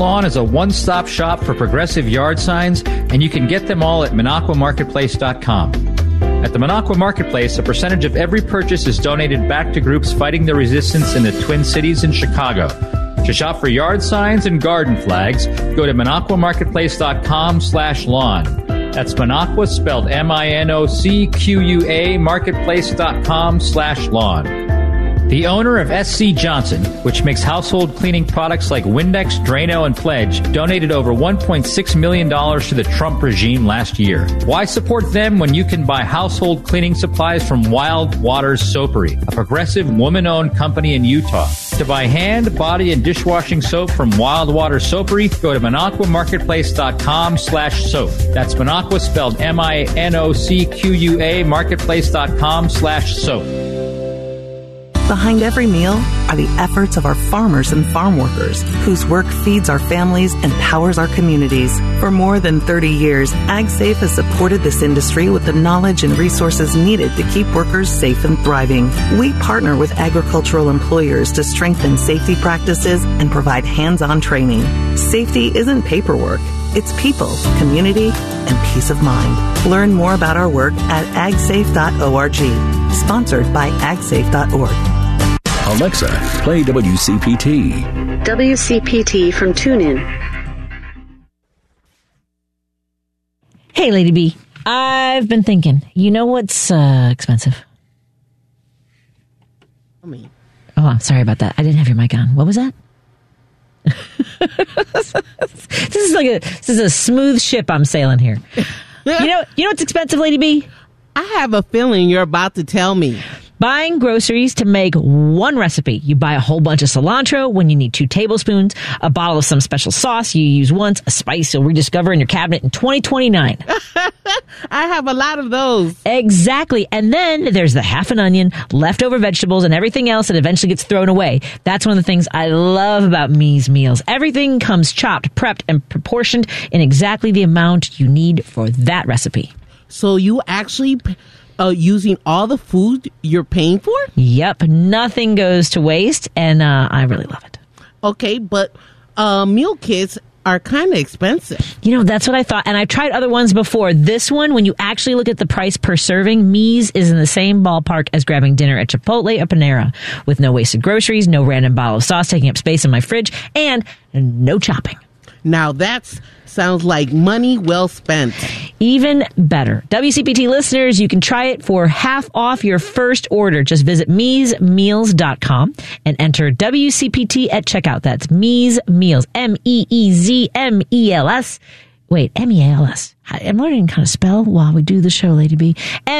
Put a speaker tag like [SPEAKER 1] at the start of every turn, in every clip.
[SPEAKER 1] Lawn is a one-stop shop for Progressive yard signs, and you can get them all at MinocquaMarketplace.com. At the Minocqua Marketplace, a percentage of every purchase is donated back to groups fighting the resistance in the Twin Cities and Chicago. To shop for yard signs and garden flags, go to MinocquaMarketplace.com/lawn. That's Minocqua, spelled MINOCQUA, marketplace.com/lawn. The owner of SC Johnson, which makes household cleaning products like Windex, Drano, and Pledge, donated over $1.6 million to the Trump regime last year. Why support them when you can buy household cleaning supplies from Wild Waters Soapery, a progressive woman-owned company in Utah? To buy hand, body, and dishwashing soap from Wild Waters Soapery, go to MinocquaMarketplace.com/soap. That's Minocqua, spelled MINOCQUA, marketplace.com/soap.
[SPEAKER 2] Behind every meal are the efforts of our farmers and farm workers, whose work feeds our families and powers our communities. For more than 30 years, AgSafe has supported this industry with the knowledge and resources needed to keep workers safe and thriving. We partner with agricultural employers to strengthen safety practices and provide hands-on training. Safety isn't paperwork. It's people, community, and peace of mind. Learn more about our work at agsafe.org. Sponsored by agsafe.org.
[SPEAKER 3] Alexa, play WCPT.
[SPEAKER 4] WCPT from TuneIn.
[SPEAKER 5] Hey, Lady B. I've been thinking. You know what's expensive?
[SPEAKER 6] Me.
[SPEAKER 5] Oh, I'm sorry about that. I didn't have your mic on. What was that? This is a smooth ship I'm sailing here. You know what's expensive, Lady B?
[SPEAKER 6] I have a feeling you're about to tell me.
[SPEAKER 5] Buying groceries to make one recipe. You buy a whole bunch of cilantro when you need 2 tablespoons, a bottle of some special sauce you use once, a spice you'll rediscover in your cabinet in 2029.
[SPEAKER 6] I have a lot of those.
[SPEAKER 5] Exactly. And then there's the half an onion, leftover vegetables, and everything else that eventually gets thrown away. That's one of the things I love about Me's meals. Everything comes chopped, prepped, and proportioned in exactly the amount you need for that recipe.
[SPEAKER 6] So you actually using all the food you're paying for?
[SPEAKER 5] Yep. Nothing goes to waste, and I really love it.
[SPEAKER 6] Okay, but meal kits are kind of expensive.
[SPEAKER 5] You know, that's what I thought, and I've tried other ones before. This one, when you actually look at the price per serving, Me's is in the same ballpark as grabbing dinner at Chipotle or Panera, with no wasted groceries, no random bottle of sauce taking up space in my fridge, and no chopping.
[SPEAKER 6] Now that sounds like money well spent.
[SPEAKER 5] Even better. WCPT listeners, you can try it for half off your first order. Just visit meesmeals.com and enter WCPT at checkout. That's Me's Meals. MEEZMELS. Wait, MEALS. I'm learning how to spell while we do the show, Lady B.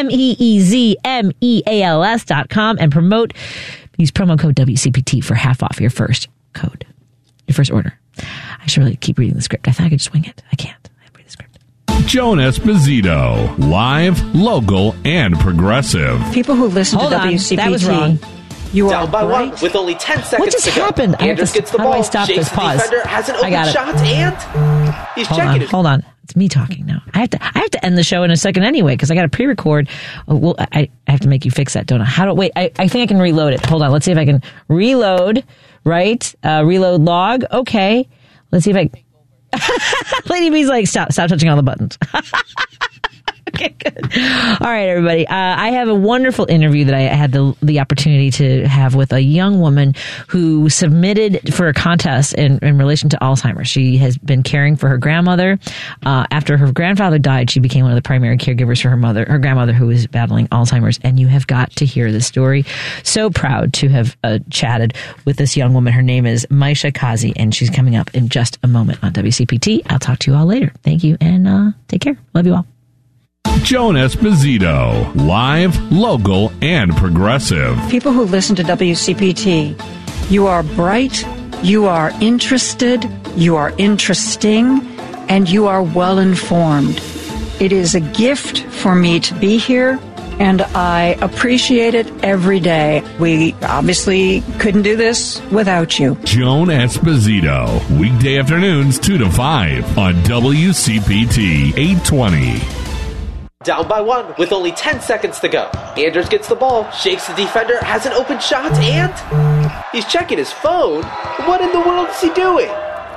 [SPEAKER 5] MEEZMEALS.com and use promo code WCPT for half off your first order. I should really keep reading the script. I thought I could just wing it. I can't. I have to read the script.
[SPEAKER 7] Joan Esposito, live, local, and progressive.
[SPEAKER 8] People who listen to WCPT.
[SPEAKER 5] That was wrong.
[SPEAKER 8] You
[SPEAKER 9] down
[SPEAKER 8] are
[SPEAKER 9] by
[SPEAKER 8] right.
[SPEAKER 9] one with only 10 seconds
[SPEAKER 5] what just
[SPEAKER 9] to go.
[SPEAKER 5] happened?
[SPEAKER 9] Anders gets the ball.
[SPEAKER 5] How do I stop
[SPEAKER 9] Shakes
[SPEAKER 5] this?
[SPEAKER 9] the
[SPEAKER 5] Pause.
[SPEAKER 9] defender, has an open
[SPEAKER 5] I got it.
[SPEAKER 9] shot, and he's checking it.
[SPEAKER 5] Hold on. It's me talking now. I have to end the show in a second anyway because I got to pre-record. Well, I have to make you fix that, don't I? Wait, I think I can reload it. Hold on. Let's see if I can reload. Right? Reload log. Okay. Let's see if I... Lady B's like, stop touching all the buttons. Okay, good. All right, everybody. I have a wonderful interview that I had the opportunity to have with a young woman who submitted for a contest in relation to Alzheimer's. She has been caring for her grandmother. After her grandfather died, she became one of the primary caregivers for her grandmother who was battling Alzheimer's. And you have got to hear this story. So proud to have chatted with this young woman. Her name is Maisha Kazi, and she's coming up in just a moment on WCPT. I'll talk to you all later. Thank you, and take care. Love you all.
[SPEAKER 7] Joan Esposito, live, local, and progressive.
[SPEAKER 8] People who listen to WCPT, you are bright, you are interested, you are interesting, and you are well informed. It is a gift for me to be here, and I appreciate it every day. We obviously couldn't do this without you.
[SPEAKER 7] Joan Esposito, weekday afternoons 2 to 5 on WCPT 820.
[SPEAKER 9] Down by one with only 10 seconds to go. Anders gets the ball, shakes the defender, has an open shot, and he's checking his phone. What in the world is he doing?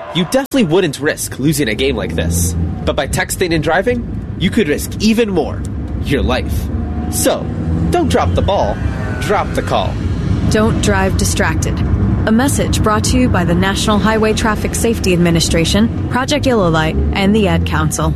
[SPEAKER 9] You definitely wouldn't risk losing a game like this. But by texting and driving, you could risk even more. Your life. So, don't drop the ball. Drop the call.
[SPEAKER 10] Don't drive distracted. A message brought to you by the National Highway Traffic Safety Administration, Project Yellow Light, and the Ad Council.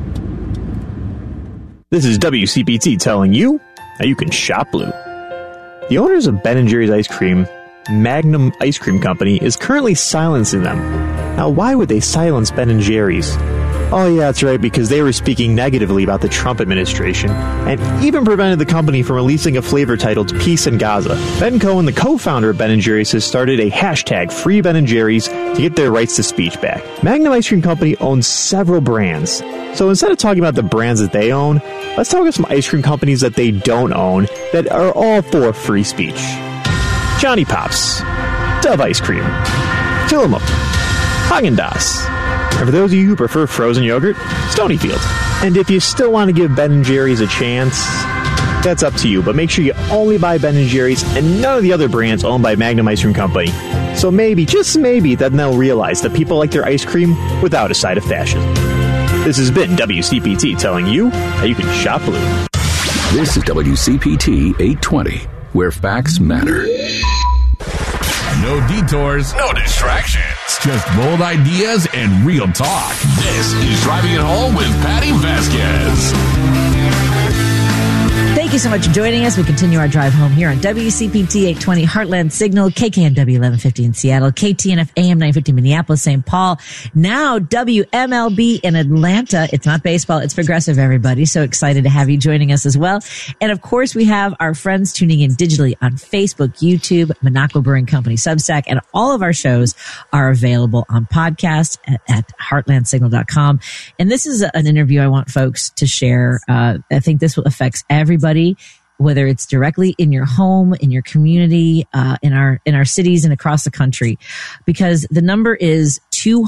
[SPEAKER 11] This is WCPT telling you how you can shop blue. The owners of Ben & Jerry's Ice Cream, Magnum Ice Cream Company, is currently silencing them. Now, why would they silence Ben & Jerry's? Oh yeah, that's right, because they were speaking negatively about the Trump administration and even prevented the company from releasing a flavor titled Peace in Gaza. Ben Cohen, the co-founder of Ben & Jerry's, has started a hashtag Free Ben & Jerry's to get their rights to speech back. Magnum Ice Cream Company owns several brands. So instead of talking about the brands that they own, let's talk about some ice cream companies that they don't own that are all for free speech. Johnny Pops, Dove Ice Cream, Tillamook, Häagen-Dazs. And for those of you who prefer frozen yogurt, Stonyfield. And if you still want to give Ben & Jerry's a chance, that's up to you. But make sure you only buy Ben & Jerry's and none of the other brands owned by Magnum Ice Cream Company. So maybe, just maybe, then they'll realize that people like their ice cream without a side of fascism. This has been WCPT telling you how you can shop blue.
[SPEAKER 3] This is WCPT 820, where facts matter.
[SPEAKER 7] No detours, no distractions. Just bold ideas and real talk. This is Driving It Home with Patty Vasquez.
[SPEAKER 5] Thank you so much for joining us. We continue our drive home here on WCPT 820 Heartland Signal, KKNW 1150 in Seattle, KTNF AM 950 Minneapolis, St. Paul. Now WMLB in Atlanta. It's not baseball, it's Progressive, everybody. So excited to have you joining us as well. And of course, we have our friends tuning in digitally on Facebook, YouTube, Minocqua Brewing Company, Substack, and all of our shows are available on podcast at heartlandsignal.com. And this is an interview I want folks to share. I think this affects everybody, whether it's directly in your home, in your community, in our cities and across the country, because the number is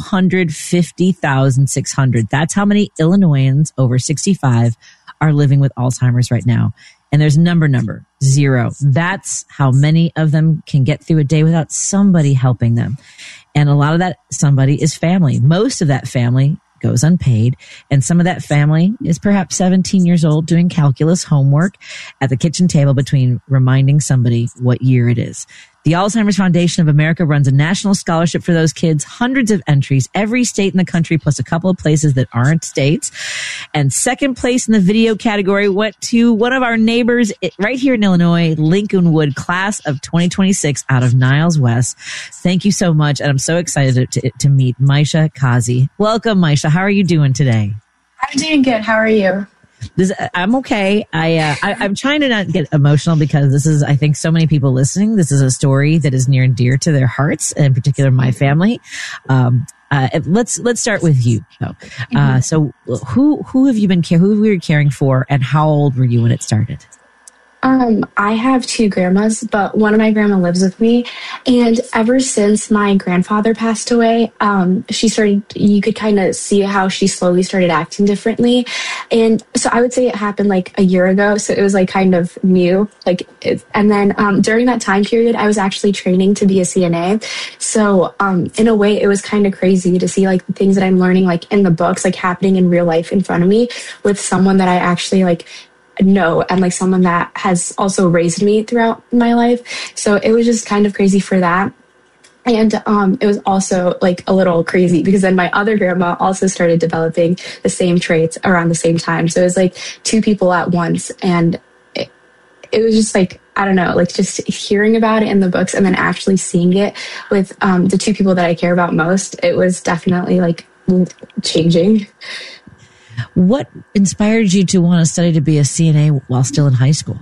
[SPEAKER 5] 250,600. That's how many Illinoisans over 65 are living with Alzheimer's right now. And there's number 0. That's how many of them can get through a day without somebody helping them. And a lot of that somebody is family. Most of that family goes unpaid. And some of that family is perhaps 17 years old doing calculus homework at the kitchen table between reminding somebody what year it is. The Alzheimer's Foundation of America runs a national scholarship for those kids, hundreds of entries, every state in the country, plus a couple of places that aren't states. And second place in the video category went to one of our neighbors right here in Illinois, Lincolnwood, class of 2026 out of Niles West. Thank you so much. And I'm so excited to meet Maisha Kazi. Welcome, Maisha. How are you doing today?
[SPEAKER 12] I'm doing good. How are you?
[SPEAKER 5] I'm okay. I'm trying to not get emotional because this is, I think, so many people listening. This is a story that is near and dear to their hearts, in particular my family. Let's start with you. So who have you been who were you caring for, and how old were you when it started?
[SPEAKER 12] I have 2 grandmas, but one of my grandma lives with me. And ever since my grandfather passed away, you could kind of see how she slowly started acting differently. And so I would say it happened like a year ago. So it was like kind of new, and then, during that time period, I was actually training to be a CNA. So, in a way, it was kind of crazy to see like the things that I'm learning, like in the books, like happening in real life in front of me with someone that I actually know, and like someone that has also raised me throughout my life. So it was just kind of crazy for that. And it was also like a little crazy because then my other grandma also started developing the same traits around the same time. So it was like 2 people at once. And it was just like, I don't know, like just hearing about it in the books and then actually seeing it with the 2 people that I care about most. It was definitely like changing.
[SPEAKER 5] What inspired you to want to study to be a CNA while still in high school?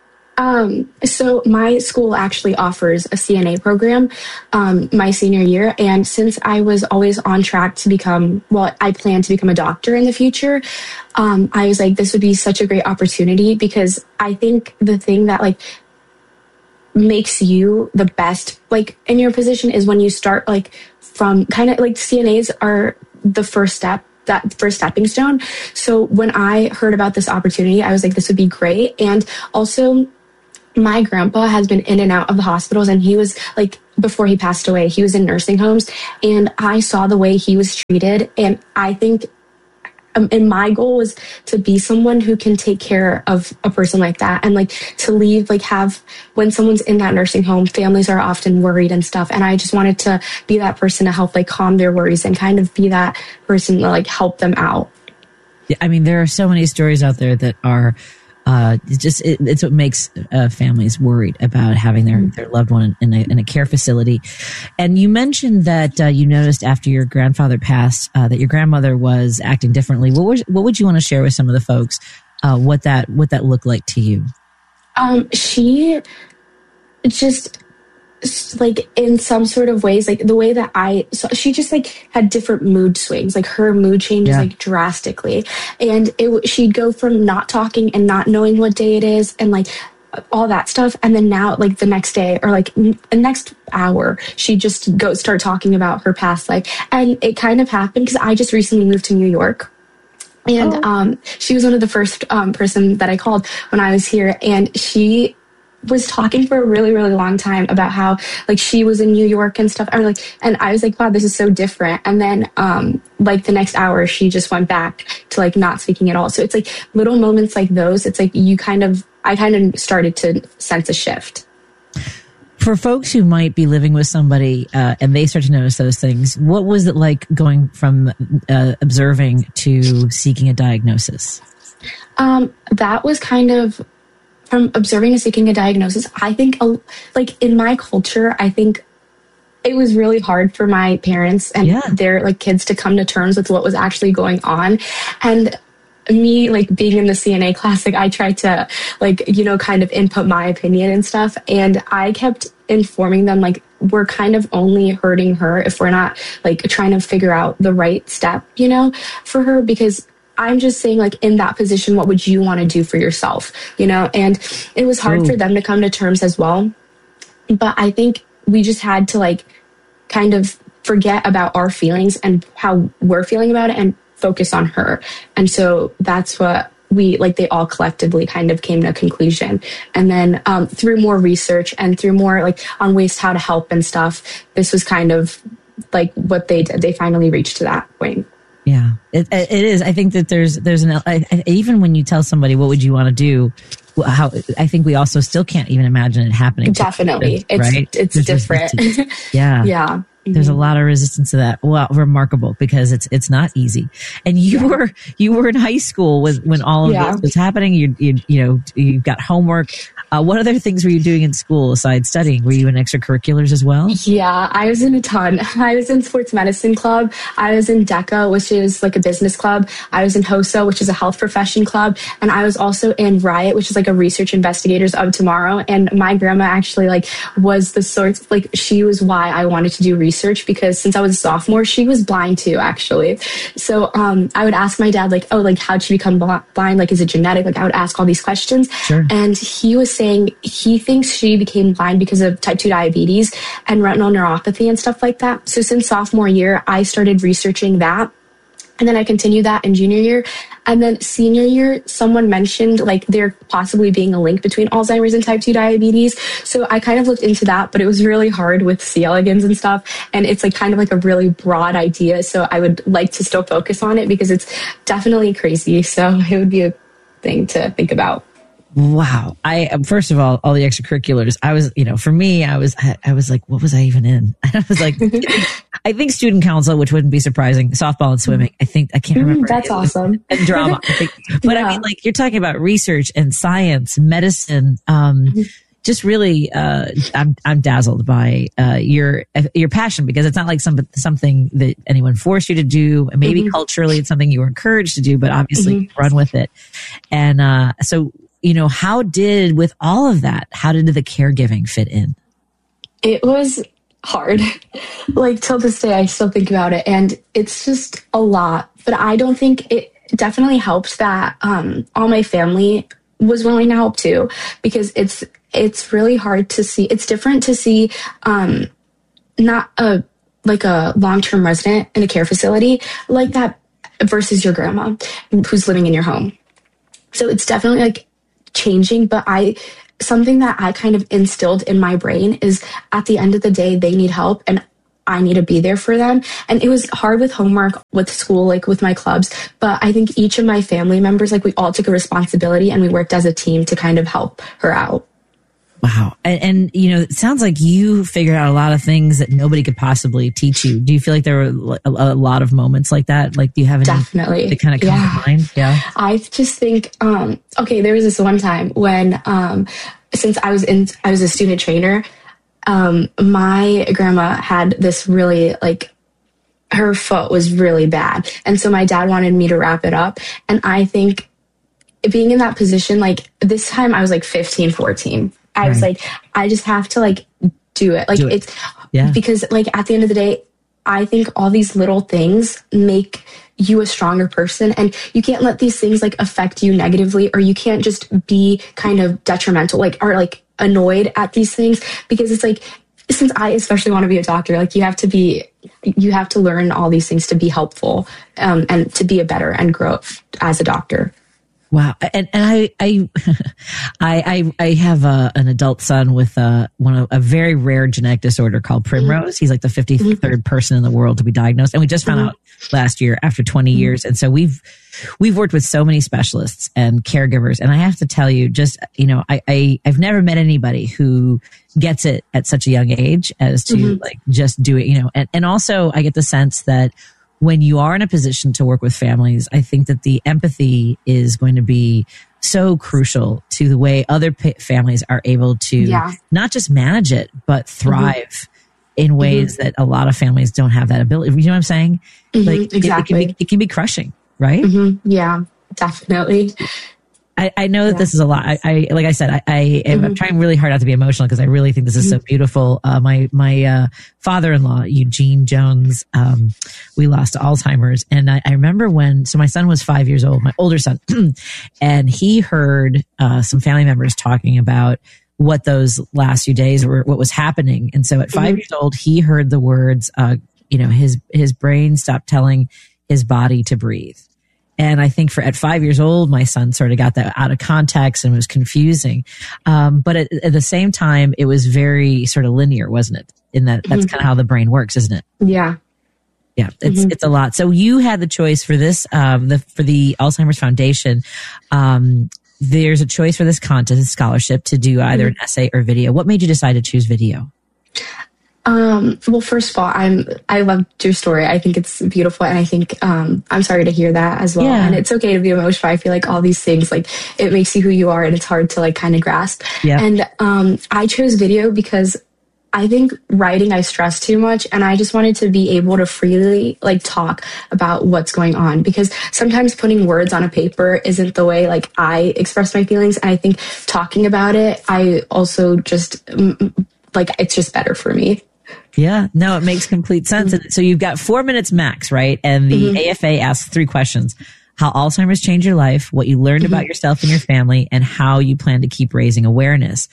[SPEAKER 12] So my school actually offers a CNA program, my senior year. And since I was always on track to I plan to become a doctor in the future, I was like, this would be such a great opportunity, because I think the thing that like makes you the best, like in your position, is when you start like from kind of like CNAs are the first step. That first stepping stone. So when I heard about this opportunity, I was like, this would be great. And also my grandpa has been in and out of the hospitals, and he was like before he passed away, he was in nursing homes, and I saw the way he was treated. And I think, and my goal was to be someone who can take care of a person like that, and like to leave, like when someone's in that nursing home, families are often worried and stuff. And I just wanted to be that person to help like calm their worries and kind of be that person to like help them out.
[SPEAKER 5] I mean, there are so many stories out there that are it's what makes families worried about having their loved one in a care facility. And you mentioned that you noticed after your grandfather passed that your grandmother was acting differently. What would you want to share with some of the folks what that looked like to you?
[SPEAKER 12] She just, like, in some sort of ways, like the way that she just like had different mood swings. Like her mood changes like drastically, and she'd go from not talking and not knowing what day it is and like all that stuff, and then now like the next day or like the next hour she'd just start talking about her past life. And it kind of happened because I just recently moved to New York. And she was one of the first person that I called when I was here, and she was talking for a really, really long time about how like she was in New York and stuff. And I was like, wow, this is so different. And then like the next hour she just went back to like not speaking at all. So it's like little moments like those. It's like I kind of started to sense a shift.
[SPEAKER 5] For folks who might be living with somebody and they start to notice those things, what was it like going from observing to seeking a diagnosis?
[SPEAKER 12] That was kind of from observing and seeking a diagnosis. I think like in my culture, I think it was really hard for my parents and their like kids to come to terms with what was actually going on. And me, like being in the CNA class, like I tried to like, kind of input my opinion and stuff. And I kept informing them, like, we're kind of only hurting her if we're not like trying to figure out the right step, for her, because I'm just saying, like, in that position, what would you want to do for yourself, And it was hard for them to come to terms as well. But I think we just had to, like, kind of forget about our feelings and how we're feeling about it and focus on her. And so that's what they all collectively kind of came to a conclusion. And then through more research and through more, like, on ways how to help and stuff, this was kind of, like, what they did. They finally reached to that point.
[SPEAKER 5] Yeah, it is. I think that there's even when you tell somebody what would you want to do, I think we also still can't even imagine it happening.
[SPEAKER 12] Definitely, it's different.
[SPEAKER 5] Yeah. There's a lot of resistance to that. Well, remarkable, because it's not easy. And you were in high school when all of this was happening. You got homework. What other things were you doing in school aside studying? Were you in extracurriculars as well?
[SPEAKER 12] Yeah, I was in a ton. I was in sports medicine club. I was in DECA, which is like a business club. I was in HOSA, which is a health profession club. And I was also in RIOT, which is like a research investigators of tomorrow. And my grandma actually was the sort, she was why I wanted to do research, because since I was a sophomore, she was blind too, actually. So I would ask my dad, how'd she become blind? Like, is it genetic? I would ask all these questions.
[SPEAKER 5] Sure.
[SPEAKER 12] And he was saying he thinks she became blind because of type 2 diabetes and retinal neuropathy and stuff like that. So since sophomore year, I started researching that. And then I continued that in junior year. And then senior year, someone mentioned there possibly being a link between Alzheimer's and type 2 diabetes. So I kind of looked into that, but it was really hard with C. elegans and stuff. And it's kind of a really broad idea. So I would like to still focus on it because it's definitely crazy. So it would be a thing to think about.
[SPEAKER 5] Wow. First of all the extracurriculars, I was, for me, I was like, what was I even in? I was like, I think student council, which wouldn't be surprising, softball and swimming. I can't remember.
[SPEAKER 12] That's awesome.
[SPEAKER 5] And drama. But I mean, you're talking about research and science, medicine, just really, I'm dazzled by, your passion, because it's not like something that anyone forced you to do. Maybe culturally it's something you were encouraged to do, but obviously you run with it. And, so, with all of that, how did the caregiving fit in? It
[SPEAKER 12] was hard. Till this day, I still think about it, and it's just a lot. But I don't think it definitely helped that all my family was willing to help too, because it's really hard to see. It's different to see not a long-term resident in a care facility like that versus your grandma who's living in your home. So it's definitely changing, but I something that I kind of instilled in my brain is at the end of the day, they need help and I need to be there for them. And it was hard with homework, with school, like with my clubs. But I think each of my family members, like we all took a responsibility and we worked as a team to kind of help her out.
[SPEAKER 5] Wow. And it sounds like you figured out a lot of things that nobody could possibly teach you. Do you feel like there were a lot of moments like that? Like, do you have any
[SPEAKER 12] Definitely
[SPEAKER 5] that kind of come to mind? Yeah.
[SPEAKER 12] I just think, there was this one time when, since I was a student trainer, my grandma had this really, her foot was really bad. And so my dad wanted me to wrap it up. And I think being in that position, this time I was 15, 14. I was I just have to do it. Because at the end of the day, I think all these little things make you a stronger person, and you can't let these things affect you negatively, or you can't just be kind of detrimental, or annoyed at these things, because it's since I especially want to be a doctor, you have to learn all these things to be helpful, and to be a better and grow as a doctor.
[SPEAKER 5] Wow. And I have an adult son with a very rare genetic disorder called Primrose. He's the 53rd person in the world to be diagnosed. And we just found out last year after 20 years. And so we've worked with so many specialists and caregivers. And I have to tell you, I've never met anybody who gets it at such a young age as to just do it, and also I get the sense that when you are in a position to work with families, I think that the empathy is going to be so crucial to the way other families are able to not just manage it, but thrive in ways that a lot of families don't have that ability. You know what I'm saying?
[SPEAKER 12] Exactly.
[SPEAKER 5] It can be crushing, right?
[SPEAKER 12] Yeah, definitely.
[SPEAKER 5] I know that this is a lot. Like I said, I'm trying really hard not to be emotional because I really think this is so beautiful. My father-in-law, Eugene Jones, we lost to Alzheimer's. And I remember so my son was 5 years old, my older son, and he heard some family members talking about what those last few days were, what was happening. And so at 5 years old, he heard the words, his brain stopped telling his body to breathe. And I think at 5 years old, my son sort of got that out of context and was confusing. But at the same time, it was very sort of linear, wasn't it? In that's kind of how the brain works, isn't it?
[SPEAKER 12] Yeah.
[SPEAKER 5] Yeah. It's a lot. So you had the choice for this, for the Alzheimer's Foundation. There's a choice for this contest, a scholarship to do either an essay or video. What made you decide to choose video?
[SPEAKER 12] Well, first of all, I loved your story. I think it's beautiful. And I think, I'm sorry to hear that as well. Yeah. And it's okay to be emotional. I feel like all these things, it makes you who you are, and it's hard to kind of grasp. Yeah. And, I chose video because I think writing, I stress too much, and I just wanted to be able to freely talk about what's going on, because sometimes putting words on a paper isn't the way I express my feelings. And I think talking about it, I also just it's just better for me.
[SPEAKER 5] Yeah, no, it makes complete sense. And so you've got 4 minutes max, right? And the AFA asks 3 questions: how Alzheimer's changed your life, what you learned about yourself and your family, and how you plan to keep raising awareness.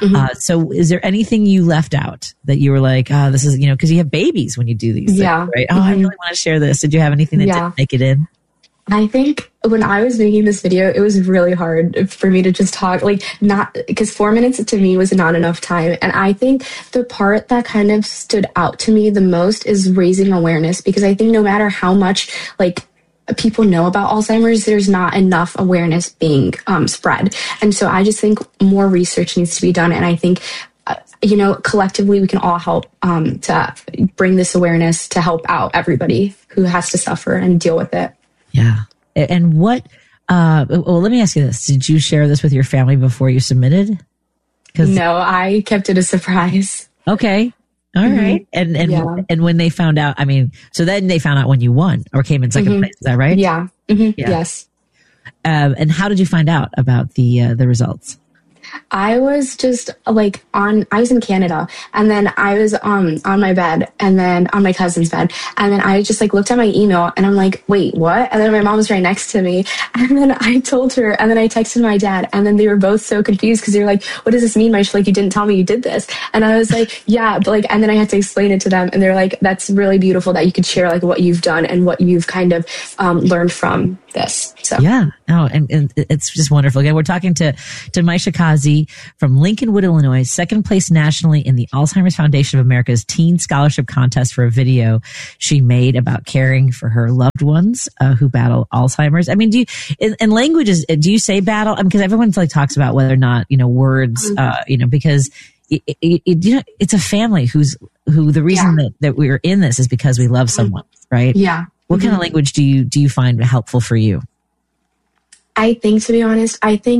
[SPEAKER 5] So is there anything you left out that you were this is, because you have babies when you do these things, right? Oh, I really want to share this. Did you have anything that didn't make it in?
[SPEAKER 12] I think when I was making this video, it was really hard for me to just talk, because 4 minutes to me was not enough time. And I think the part that kind of stood out to me the most is raising awareness, because I think no matter how much people know about Alzheimer's, there's not enough awareness being spread. And so I just think more research needs to be done. And I think collectively we can all help to bring this awareness to help out everybody who has to suffer and deal with it.
[SPEAKER 5] Yeah. And what, let me ask you this. Did you share this with your family before you submitted?
[SPEAKER 12] No, I kept it a surprise.
[SPEAKER 5] Okay. All right. And when they found out, so then they found out when you won or came in second place. Is that right?
[SPEAKER 12] Yeah. Yes.
[SPEAKER 5] And how did you find out about the results?
[SPEAKER 12] I was just I was in Canada, and then I was on my bed, and then on my cousin's bed, and then I just looked at my email, and I'm like, wait, what? And then my mom was right next to me, and then I told her, and then I texted my dad, and then they were both so confused because they were like, what does this mean, Mish? You didn't tell me you did this. And I was like, yeah, but and then I had to explain it to them, and they're like, that's really beautiful that you could share what you've done and what you've kind of learned from this. So
[SPEAKER 5] yeah, no, and it's just wonderful. Again, we're talking to Maisha Kazi from Lincolnwood, Illinois, second place nationally in the Alzheimer's Foundation of America's Teen Scholarship Contest for a video she made about caring for her loved ones who battle Alzheimer's. I mean, do you in languages? Do you say battle? I mean, because everyone's like talks about whether or not words, because it's a family who the reason that we're in this is because we love someone, right?
[SPEAKER 12] Yeah.
[SPEAKER 5] What kind of language do you find helpful for you?
[SPEAKER 12] I think, to be honest,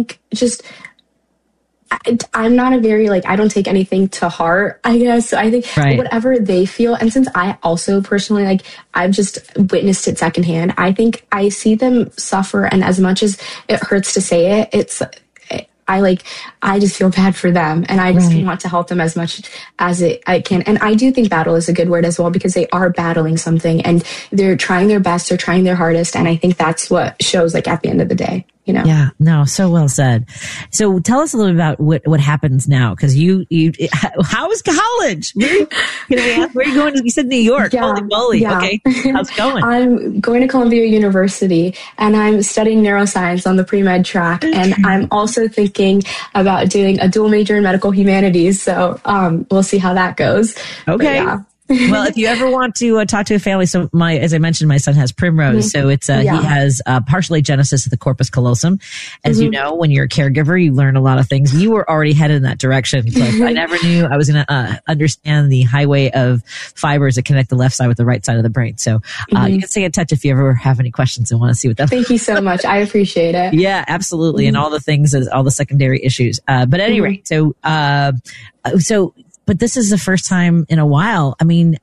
[SPEAKER 12] I'm not a very, I don't take anything to heart, I guess. So I think whatever they feel, and since I also personally, I've just witnessed it secondhand, I think I see them suffer, and as much as it hurts to say it, I just feel bad for them, and I just want to help them as much as I can. And I do think battle is a good word as well, because they are battling something and they're trying their best, they're trying their hardest. And I think that's what shows at the end of the day,
[SPEAKER 5] Yeah, no, so well said. So tell us a little bit about what happens now. Cause how is college? Where are you going? You said New York.
[SPEAKER 12] Yeah,
[SPEAKER 5] Holy moly.
[SPEAKER 12] Yeah.
[SPEAKER 5] Okay. How's it going?
[SPEAKER 12] I'm going to Columbia University, and I'm studying neuroscience on the pre-med track. And I'm also thinking about doing a dual major in medical humanities. So we'll see how that goes.
[SPEAKER 5] Okay. Well, if you ever want to talk to a family, so as I mentioned, my son has Primrose, so it's he has partial agenesis of the corpus callosum. As you know, when you're a caregiver, you learn a lot of things. You were already headed in that direction, but I never knew I was going to understand the highway of fibers that connect the left side with the right side of the brain. So you can stay in touch if you ever have any questions and want to see what that.
[SPEAKER 12] Thank you so much. I appreciate it.
[SPEAKER 5] Yeah, absolutely, and all the things, all the secondary issues. But at any rate, but this is the first time in a while. I mean,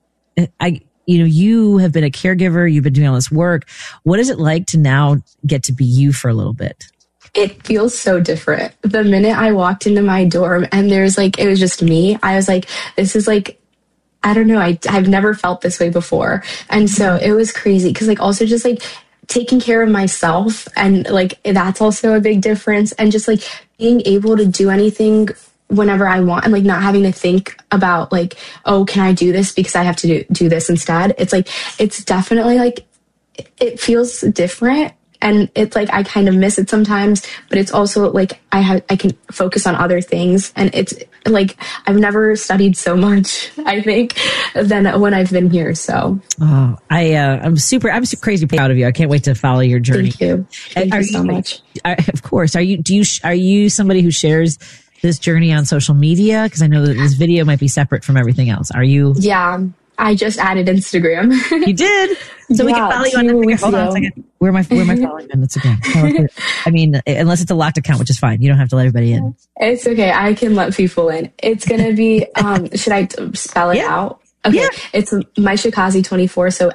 [SPEAKER 5] you have been a caregiver. You've been doing all this work. What is it like to now get to be you for a little bit?
[SPEAKER 12] It feels so different. The minute I walked into my dorm and it was just me, I was like, this is I don't know. I've never felt this way before. And so it was crazy. Cause also just taking care of myself, and that's also a big difference. And just being able to do anything whenever I want, and not having to think about oh, can I do this because I have to do this instead. It's it's definitely it feels different, and it's I kind of miss it sometimes, but it's also I can focus on other things, and it's I've never studied so much, I think, than when I've been here. So
[SPEAKER 5] I'm super crazy proud of you. I can't wait to follow your journey.
[SPEAKER 12] Thank you. Thank you so much.
[SPEAKER 5] Of course. Are you somebody who shares this journey on social media? Because I know that this video might be separate from everything else. Are you?
[SPEAKER 12] Yeah, I just added Instagram.
[SPEAKER 5] You did? So we can follow you on Instagram. Hold on a second. Where am I following you on Instagram? I mean, unless it's a locked account, which is fine. You don't have to let everybody in.
[SPEAKER 12] It's okay. I can let people in. It's going to be, should I spell it out? Okay. Yeah. It's Maisha Kazi 24. So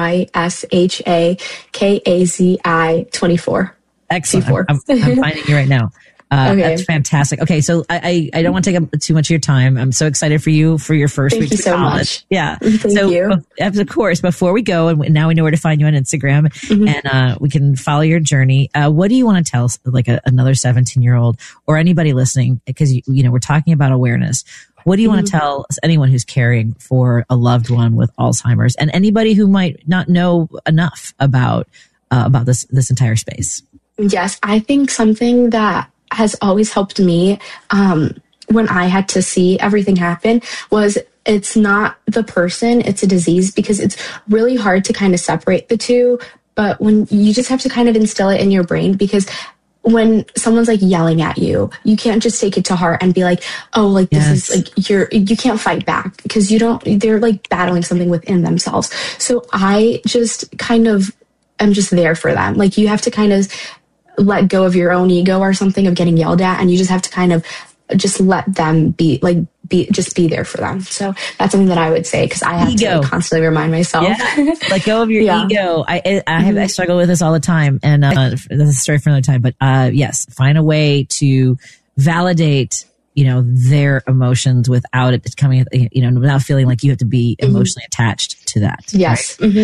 [SPEAKER 12] MyShakazi 24.
[SPEAKER 5] Excellent. I'm finding you right now. Okay. That's fantastic. Okay. So I don't want to take up too much of your time. I'm so excited for you for your first week of college.
[SPEAKER 12] Much.
[SPEAKER 5] Yeah.
[SPEAKER 12] Thank you.
[SPEAKER 5] Of course, before we go, and now we know where to find you on Instagram, and we can follow your journey. What do you want to tell another 17-year-old or anybody listening? Because, we're talking about awareness. What do you want to tell anyone who's caring for a loved one with Alzheimer's, and anybody who might not know enough about this entire space?
[SPEAKER 12] Yes. I think something that has always helped me when I had to see everything happen was it's not the person, it's a disease, because it's really hard to kind of separate the two. But when you just have to kind of instill it in your brain, because when someone's yelling at you, you can't just take it to heart and be this is you can't fight back, because they're battling something within themselves. So I just I'm just there for them. You have to kind of let go of your own ego or something of getting yelled at, and you just have to kind of just let them be there for them. So that's something that I would say, because I have to constantly remind myself.
[SPEAKER 5] Yeah. Let go of your ego. I struggle with this all the time, and that's a story for another time. But yes, find a way to validate their emotions without it coming, without feeling like you have to be emotionally attached to that.
[SPEAKER 12] Yes.
[SPEAKER 5] Right?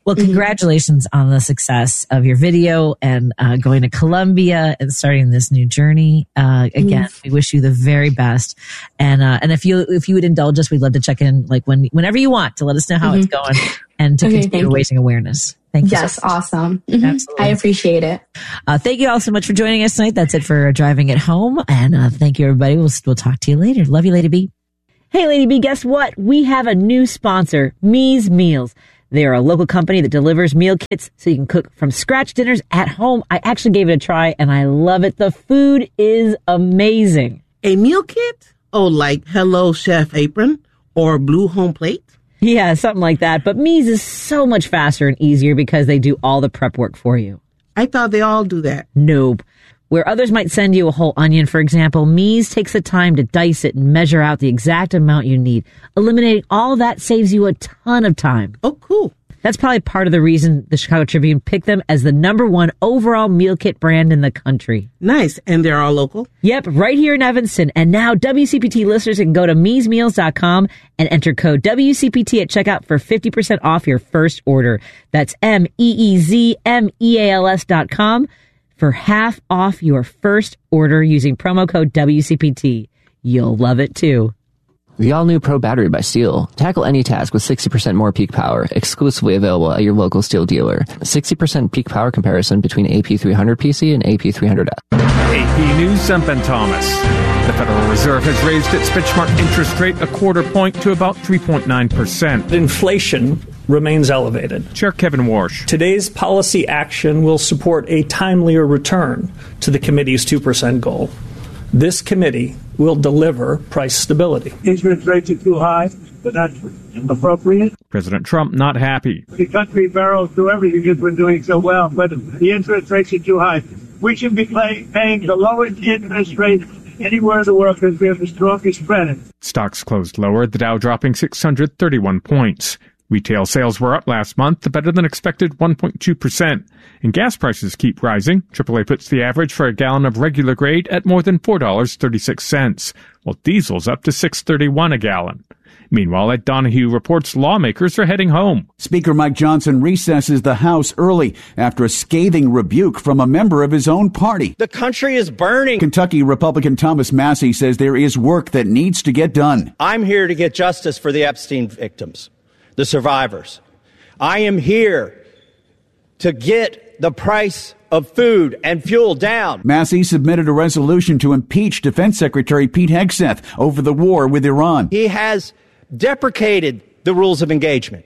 [SPEAKER 5] Well, congratulations on the success of your video and going to Colombia and starting this new journey. Again, we wish you the very best. And if you would indulge us, we'd love to check in like whenever you want to let us know how it's going and to continue raising awareness. Thank you.
[SPEAKER 12] Yes,
[SPEAKER 5] so much.
[SPEAKER 12] awesome.
[SPEAKER 5] Absolutely.
[SPEAKER 12] I appreciate it.
[SPEAKER 5] Thank you all so much for joining us tonight. That's it for Driving It Home. And thank you, everybody. We'll talk to you later. Love you, Lady B. Hey, Lady B, guess what? We have a new sponsor, Me's Meals. They are a local company that delivers meal kits so you can cook from scratch dinners at home. I actually gave it a try and I love it. The food is amazing.
[SPEAKER 6] A meal kit? Oh, like Hello Chef Apron or Blue Home Plate?
[SPEAKER 5] Yeah, something like that. But Me's is so much faster and easier because they do all the prep work for you.
[SPEAKER 6] I thought they all do that.
[SPEAKER 5] Nope. Where others might send you a whole onion, for example, Me's takes the time to dice it and measure out the exact amount you need. Eliminating all that saves you a ton of time.
[SPEAKER 6] Oh, cool.
[SPEAKER 5] That's probably part of the reason the Chicago Tribune picked them as the #1 overall meal kit brand in the country.
[SPEAKER 6] Nice. And they're all local?
[SPEAKER 5] Yep, right here in Evanston. And now WCPT listeners can go to meesmeals.com and enter code WCPT at checkout for 50% off your first order. That's MEEZMEALS.com. for half off your first order using promo code WCPT. You'll love it too.
[SPEAKER 13] The all-new Pro Battery by STIHL. Tackle any task with 60% more peak power, exclusively available at your local STIHL dealer. 60% peak power comparison between AP300 PC and AP300F.
[SPEAKER 14] AP News, I'm Ben Thomas. The Federal Reserve has raised its benchmark interest rate a quarter point to about 3.9%.
[SPEAKER 15] Inflation remains elevated.
[SPEAKER 14] Chair Kevin Warsh.
[SPEAKER 15] Today's policy action will support a timelier return to the committee's 2% goal. This committee will deliver price stability.
[SPEAKER 16] Interest rates are too high, but that's appropriate.
[SPEAKER 14] President Trump not happy.
[SPEAKER 16] The country barrels through everything because we're doing so well, but the interest rates are too high. We should be paying the lowest interest rate anywhere in the world because we have the strongest credit.
[SPEAKER 14] Stocks closed lower, the Dow dropping 631 points. Retail sales were up last month, a better than expected 1.2%. And gas prices keep rising. AAA puts the average for a gallon of regular grade at more than $4.36, while diesel's up to $6.31 a gallon. Meanwhile, Ed Donahue reports lawmakers are heading home.
[SPEAKER 17] Speaker Mike Johnson recesses the House early after a scathing rebuke from a member of his own party.
[SPEAKER 18] The country is burning.
[SPEAKER 17] Kentucky Republican Thomas Massie says there is work that needs to get done.
[SPEAKER 18] I'm here to get justice for the Epstein victims, the survivors. I am here to get the price of food and fuel down.
[SPEAKER 17] Massie submitted a resolution to impeach Defense Secretary Pete Hegseth over the war with Iran.
[SPEAKER 18] He has deprecated the rules of engagement.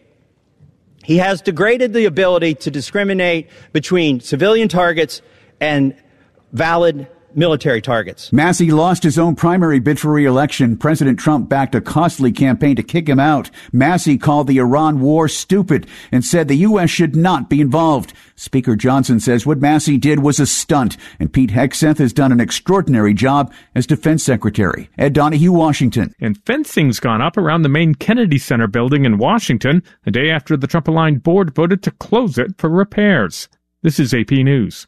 [SPEAKER 18] He has degraded the ability to discriminate between civilian targets and valid military targets.
[SPEAKER 17] Massie lost his own primary bid for re-election. President Trump backed a costly campaign to kick him out. Massie called the Iran war stupid and said the U.S. should not be involved. Speaker Johnson says what Massie did was a stunt, and Pete Hegseth has done an extraordinary job as Defense Secretary. Ed Donahue, Washington.
[SPEAKER 14] And fencing's gone up around the main Kennedy Center building in Washington, a day after the Trump-aligned board voted to close it for repairs. This is AP News.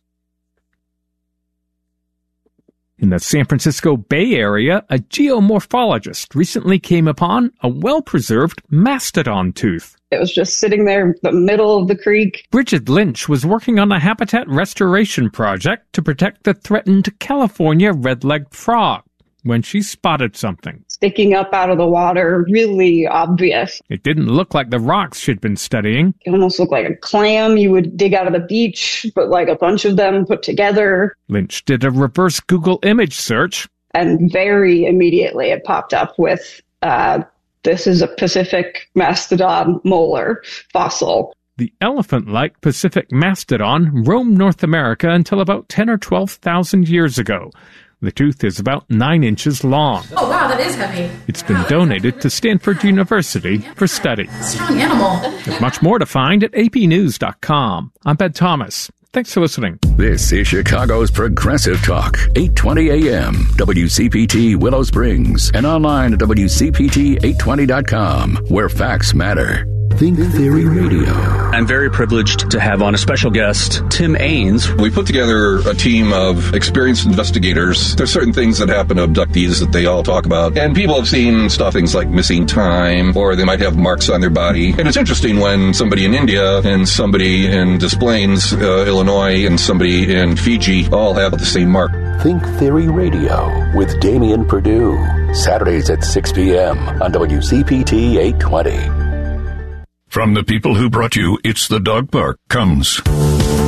[SPEAKER 14] In the San Francisco Bay Area, a geomorphologist recently came upon a well-preserved mastodon tooth.
[SPEAKER 19] It was just sitting there in the middle of the creek.
[SPEAKER 14] Bridget Lynch was working on a habitat restoration project to protect the threatened California red-legged frog when she spotted something
[SPEAKER 19] sticking up out of the water, really obvious.
[SPEAKER 14] It didn't look like the rocks she'd been studying.
[SPEAKER 19] It almost looked like a clam you would dig out of the beach, but like a bunch of them put together.
[SPEAKER 14] Lynch did a reverse Google image search.
[SPEAKER 19] And very immediately it popped up with, this is a Pacific mastodon molar fossil.
[SPEAKER 14] The elephant-like Pacific mastodon roamed North America until about 10 or 12,000 years ago. The tooth is about 9 inches long.
[SPEAKER 20] Oh, wow, that is heavy.
[SPEAKER 14] It's been donated to Stanford University for study.
[SPEAKER 20] Strong animal.
[SPEAKER 14] There's much more to find at apnews.com. I'm Ben Thomas. Thanks for listening.
[SPEAKER 3] This is Chicago's Progressive Talk, 820 AM, WCPT Willow Springs, and online at WCPT820.com, where facts matter. Think Theory Radio.
[SPEAKER 20] I'm very privileged to have on a special guest, Tim Ains.
[SPEAKER 21] We put together a team of experienced investigators. There's certain things that happen to abductees that they all talk about. And people have seen stuff, things like missing time, or they might have marks on their body. And it's interesting when somebody in India and somebody in Des Plaines, Illinois, and somebody in Fiji all have the same mark.
[SPEAKER 3] Think Theory Radio with Damian Perdue. Saturdays at 6 p.m. on WCPT 820.
[SPEAKER 7] From the people who brought you It's the Dog Park comes